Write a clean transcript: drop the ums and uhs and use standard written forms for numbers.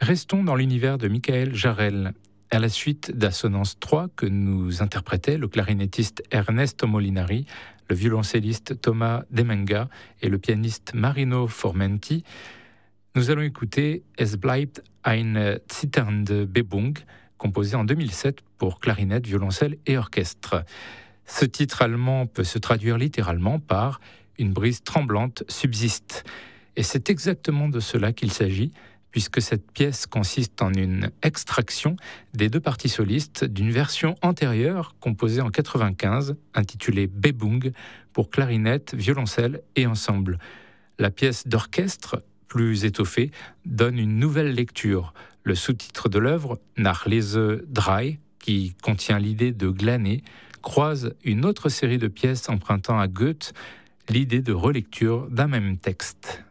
Restons dans l'univers de Michael Jarel, à la suite d'Assonance 3 que nous interprétaient le clarinettiste Ernesto Molinari, le violoncelliste Thomas Demenga et le pianiste Marino Formenti. Nous allons écouter Es bleibt eine zitternde Bebung, composé en 2007 pour clarinette, violoncelle et orchestre. Ce titre allemand peut se traduire littéralement par « une brise tremblante subsiste ». Et c'est exactement de cela qu'il s'agit, puisque cette pièce consiste en une extraction des deux parties solistes d'une version antérieure composée en 1995, intitulée Bebung, pour clarinette, violoncelle et ensemble. La pièce d'orchestre, plus étoffée, donne une nouvelle lecture. Le sous-titre de l'œuvre, Nachlese 3, qui contient l'idée de glaner, croise une autre série de pièces empruntant à Goethe l'idée de relecture d'un même texte.